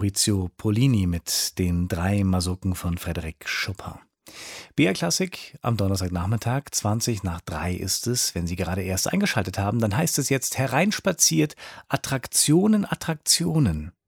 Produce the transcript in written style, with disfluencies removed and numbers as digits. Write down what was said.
Maurizio Pollini mit den 3 Masuken von Frédéric Chopin. BR Klassik am Donnerstagnachmittag, 2:20 ist es. Wenn Sie gerade erst eingeschaltet haben, dann heißt es jetzt hereinspaziert, Attraktionen, Attraktionen.